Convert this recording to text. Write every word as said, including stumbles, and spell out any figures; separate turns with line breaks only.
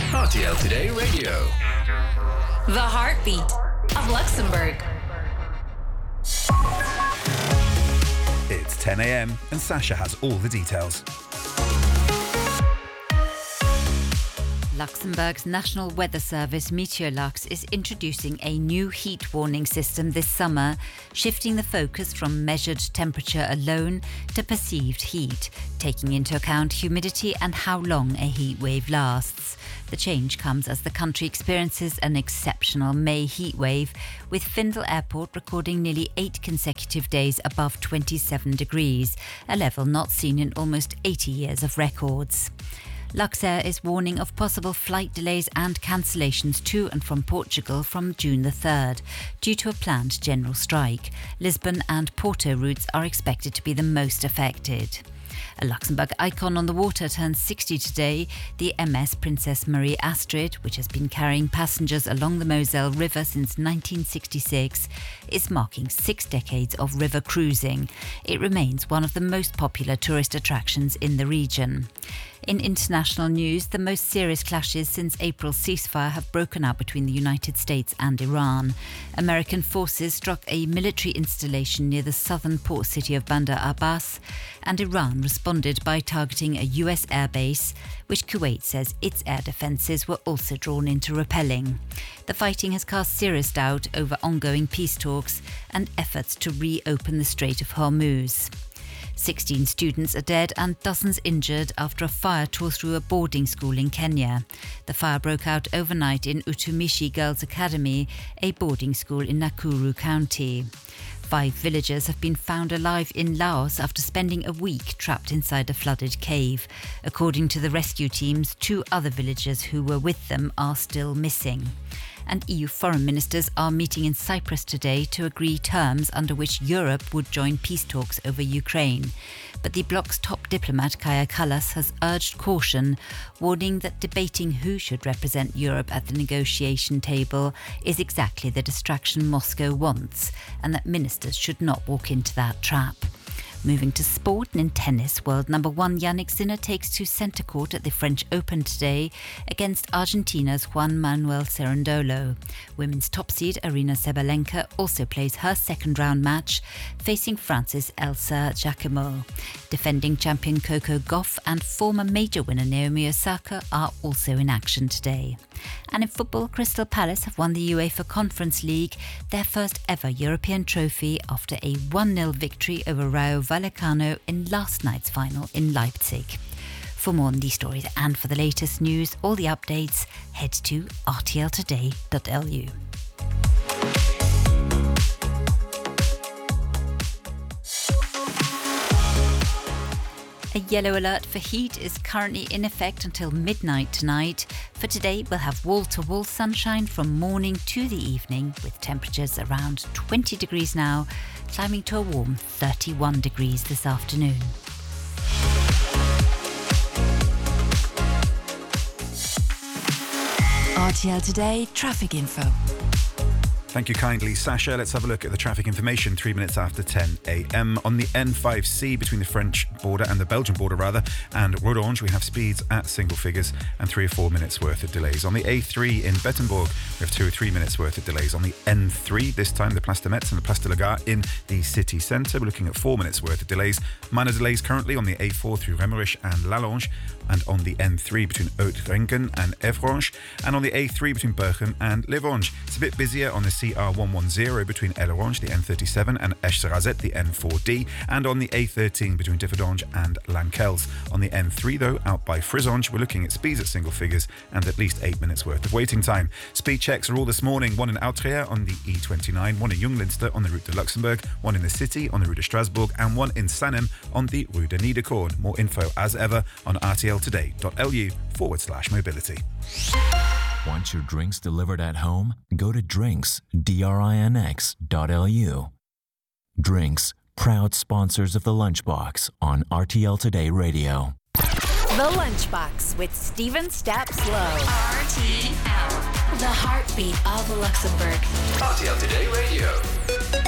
R T L Today Radio.
The heartbeat of Luxembourg.
It's ten a.m. and Sasha has all the details.
Luxembourg's National Weather Service Meteorlux is introducing a new heat warning system this summer, shifting the focus from measured temperature alone to perceived heat, taking into account humidity and how long a heat wave lasts. The change comes as the country experiences an exceptional May heat wave, with Findel Airport recording nearly eight consecutive days above twenty-seven degrees, a level not seen in almost eighty years of records. Luxair is warning of possible flight delays and cancellations to and from Portugal from June the third, due to a planned general strike. Lisbon and Porto routes are expected to be the most affected. A Luxembourg icon on the water turns sixty today. The M S Princess Marie Astrid, which has been carrying passengers along the Moselle River since nineteen sixty-six, is marking six decades of river cruising. It remains one of the most popular tourist attractions in the region. In international news, the most serious clashes since April's ceasefire have broken out between the United States and Iran. American forces struck a military installation near the southern port city of Bandar Abbas, and Iran responded by targeting a U S airbase, which Kuwait says its air defences were also drawn into repelling. The fighting has cast serious doubt over ongoing peace talks and efforts to reopen the Strait of Hormuz. sixteen students are dead and dozens injured after a fire tore through a boarding school in Kenya. The fire broke out overnight in Utumishi Girls Academy, a boarding school in Nakuru County. Five villagers have been found alive in Laos after spending a week trapped inside a flooded cave. According to the rescue teams, two other villagers who were with them are still missing. And E U foreign ministers are meeting in Cyprus today to agree terms under which Europe would join peace talks over Ukraine. But the bloc's top diplomat, Kaja Kallas, has urged caution, warning that debating who should represent Europe at the negotiation table is exactly the distraction Moscow wants, and that ministers should not walk into that trap. Moving to sport, and in tennis, world number one Jannik Sinner takes to centre court at the French Open today against Argentina's Juan Manuel Cerundolo. Women's top seed Aryna Sabalenka also plays her second round match, facing France's Elsa Giacomo. Defending champion Coco Gauff and former major winner Naomi Osaka are also in action today. And in football, Crystal Palace have won the UEFA Conference League, their first ever European trophy, after a one nil victory over Rayo Vallecano in last night's final in Leipzig. For more on these stories and for the latest news, all the updates, head to r t l today dot l u. A yellow alert for heat is currently in effect until midnight tonight. For today, we'll have wall-to-wall sunshine from morning to the evening, with temperatures around twenty degrees now, climbing to a warm thirty-one degrees this afternoon.
R T L Today traffic info.
Thank you kindly, Sasha. Let's have a look at the traffic information three minutes after ten a.m. On the N five C between the French border and the Belgian border, rather, and Rodange, we have speeds at single figures and three or four minutes worth of delays. On the A three in Bettembourg, we have two or three minutes worth of delays. On the N three, this time the Place de Metz and the Place de la Gare in the city centre, we're looking at four minutes worth of delays. Minor delays currently on the A four through Remmerich and Lallange, and on the N three between Oud-Renken and Evrange, and on the A three between Berchem and Livange. It's a bit busier on the C R one ten between Ellerange, the N thirty-seven, and Esch-sur-Alzette, the N four D, and on the A thirteen between Differdange and Lankels. On the N three, though, out by Frizange, we're looking at speeds at single figures and at least eight minutes worth of waiting time. Speed checks are all this morning, one in Outreer on the E twenty-nine, one in Junglinster on the route to Luxembourg, one in the city on the route to Strasbourg, and one in Sanem on the Rue de Niederkorn. More info, as ever, on r t l today dot l u forward slash mobility.
Want your drinks delivered at home? Go to drinks, D R I N X dot L U. Drinks, proud sponsors of The Lunchbox on R T L Today Radio.
The Lunchbox with Stephen Stapslow. R T L, the heartbeat of Luxembourg.
R T L Today Radio.